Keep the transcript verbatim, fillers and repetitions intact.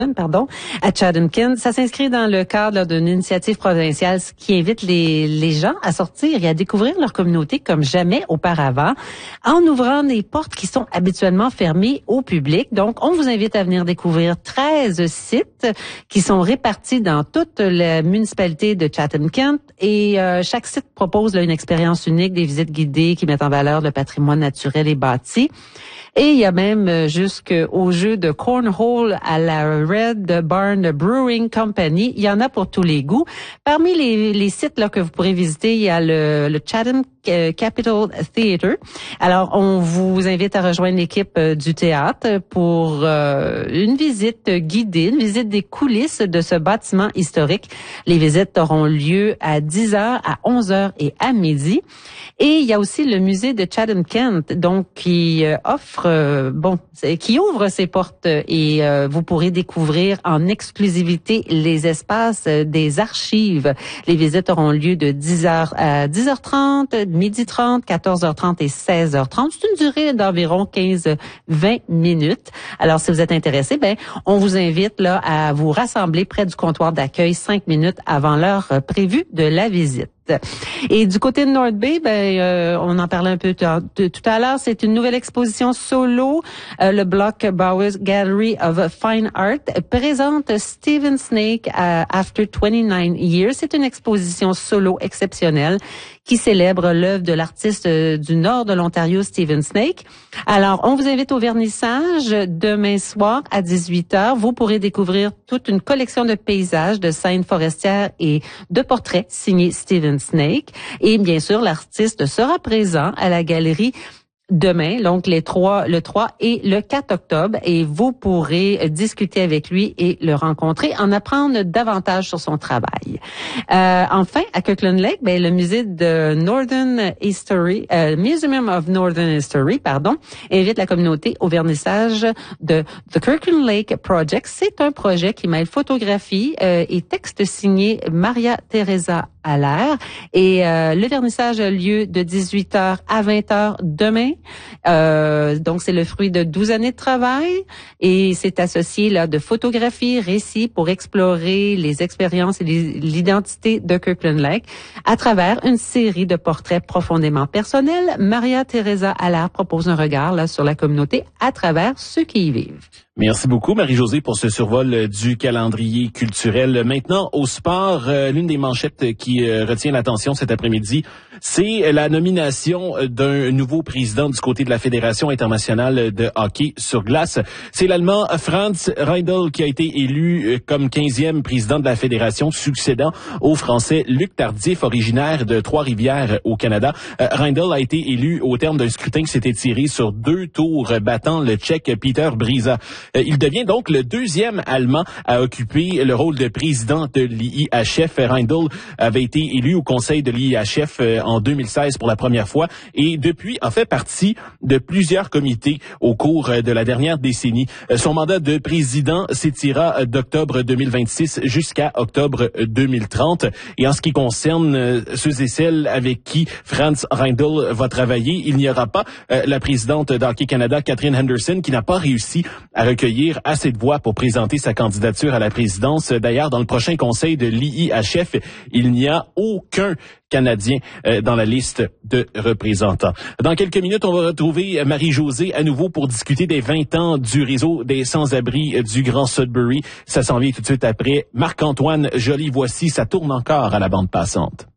pardon, à Chatham-Kent. Ça s'inscrit dans le cadre d'une initiative provinciale qui invite les, les gens à sortir et à découvrir leur communauté comme jamais auparavant, en ouvrant des portes qui sont habituellement fermées au public. Donc, on vous invite à venir découvrir treize sites qui sont répartis dans toute la municipalité de Chatham-Kent et euh, chaque site propose là, une expérience unique, des visites guidées qui mettent en valeur le patrimoine naturel et bâti. Et il y a même jusqu'au jeu de cornhole à la Red Barn Brewing Company. Il y en a pour tous les goûts. Parmi les, les sites là que vous pourrez visiter, il y a le, le Chatham Capitol Theatre. Alors, on vous invite à rejoindre l'équipe du théâtre pour euh, une visite guidée, une visite des coulisses de ce bâtiment historique. Les visites auront lieu à dix heures, à onze heures et à midi. Et il y a aussi le musée de Chatham-Kent, donc qui euh, offre, euh, bon, qui ouvre ses portes et euh, vous pourrez découvrir en exclusivité les espaces des archives. Les visites auront lieu de dix heures à dix heures trente, midi trente, quatorze heures trente et seize heures trente. C'est une durée d'environ quinze à vingt minutes. Alors, si vous êtes intéressé, ben, on vous invite là à vous rassembler près du comptoir d'accueil cinq minutes avant l'heure prévue de la visite. Et du côté de North Bay, ben euh, on en parlait un peu tout à l'heure, c'est une nouvelle exposition solo. Euh, le bloc Bowers Gallery of Fine Art présente Stephen Snake uh, After twenty-nine years. C'est une exposition solo exceptionnelle qui célèbre l'œuvre de l'artiste du nord de l'Ontario, Stephen Snake. Alors, on vous invite au vernissage demain soir à dix-huit heures. Vous pourrez découvrir toute une collection de paysages, de scènes forestières et de portraits signés Stephen Snake. Et bien sûr, l'artiste sera présent à la galerie demain, donc les trois, le trois et le quatre octobre, et vous pourrez discuter avec lui et le rencontrer, en apprendre davantage sur son travail. Euh, enfin, à Kirkland Lake, ben, le musée de Northern History, euh, Museum of Northern History, pardon, invite la communauté au vernissage de The Kirkland Lake Project. C'est un projet qui mêle photographie euh, et texte signé Maria Teresa Allaire. Et euh, le vernissage a lieu de dix-huit heures à vingt heures demain. Euh, donc, c'est le fruit de douze années de travail et c'est associé là de photographie, récits pour explorer les expériences et les, l'identité de Kirkland Lake à travers une série de portraits profondément personnels. Maria Teresa Allaire propose un regard là sur la communauté à travers ceux qui y vivent. Merci beaucoup, Marie-Josée, pour ce survol du calendrier culturel. Maintenant, au sport, euh, l'une des manchettes qui euh, retient l'attention cet après-midi, c'est la nomination d'un nouveau président du côté de la Fédération internationale de hockey sur glace. C'est l'Allemand Franz Reindl qui a été élu comme quinzième président de la Fédération, succédant au Français Luc Tardif, originaire de Trois-Rivières au Canada. Euh, Reindl a été élu au terme d'un scrutin qui s'était tiré sur deux tours, battant le Tchèque Peter Brysa. Il devient donc le deuxième Allemand à occuper le rôle de président de l'I I H F. Reindl avait été élu au conseil de l'I I H F en deux mille seize pour la première fois et depuis a fait partie de plusieurs comités au cours de la dernière décennie. Son mandat de président s'étira d'octobre deux mille vingt-six jusqu'à octobre deux mille trente. Et en ce qui concerne ceux et celles avec qui Franz Reindl va travailler, il n'y aura pas la présidente d'Hockey Canada, Catherine Henderson, qui n'a pas réussi à recueillir assez de voix pour présenter sa candidature à la présidence. D'ailleurs, dans le prochain conseil de l'I I H F, il n'y a aucun Canadien euh, dans la liste de représentants. Dans quelques minutes, on va retrouver Marie-Josée à nouveau pour discuter des vingt ans du réseau des sans-abri du Grand Sudbury. Ça s'en vient tout de suite après. Marc-Antoine Joly, voici, ça tourne encore à la bande passante.